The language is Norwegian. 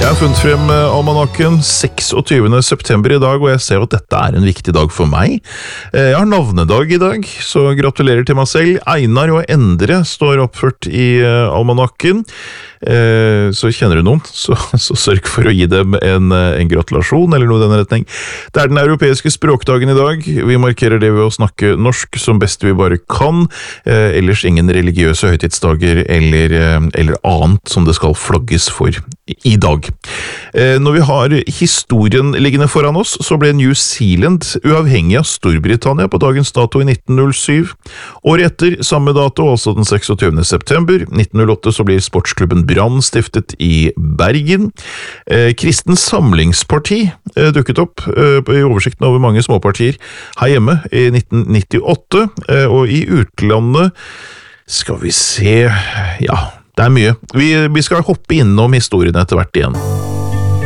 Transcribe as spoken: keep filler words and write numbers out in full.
Jeg har funnet frem almanakken seksogtyvende september i dag, og jeg ser at dette er en viktig dag for meg. Jeg har navnedag i dag, så gratulerer til meg selv. Einar og Endre står oppført i almanakken. Så kjenner du noen, så, så sørg for å gi dem en, en gratulasjon, eller noe i denne retning. Det er den europeiske språkdagen i dag. Vi markerer det ved å snakke norsk som best vi bare kan. Ellers ingen religiøse høytidsdager eller, eller annet som det skal flagges for i dag. Når vi har historien liggende foran oss, så ble New Zealand uavhengig av Storbritannia på dagens dato i nitten null syv. Året etter, samme dato, altså den seksogtyvende september, nitten null åtte, så blir sportsklubben Brann stiftet i Bergen. Kristen Samlingsparti dukket opp i oversikten over mange småpartier her hjemme i nitten nittiåtte, og i utlandet skal vi se, ja, det er mye. Vi, vi skal hoppe innom historien etter hvert igjen.